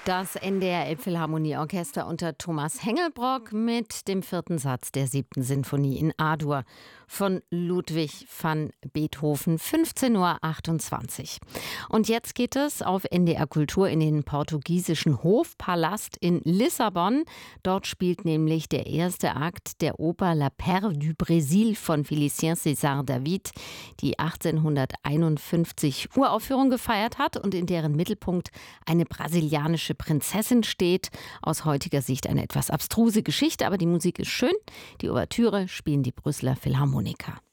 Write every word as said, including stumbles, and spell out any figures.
Das N D R Elbphilharmonieorchester unter Thomas Hengelbrock mit dem vierten Satz der siebten Sinfonie in A-Dur von Ludwig van Beethoven, fünfzehn Uhr achtundzwanzig. Und jetzt geht es auf N D R Kultur in den portugiesischen Hofpalast in Lissabon. Dort spielt nämlich der erste Akt der Oper La Perle du Brésil von Félicien César David, die achtzehnhunderteinundfünfzig Uraufführung gefeiert hat und in deren Mittelpunkt eine brasilianische Prinzessin steht. Aus heutiger Sicht eine etwas abstruse Geschichte, aber die Musik ist schön. Die Ouvertüre spielen die Brüsseler Philharmoniker.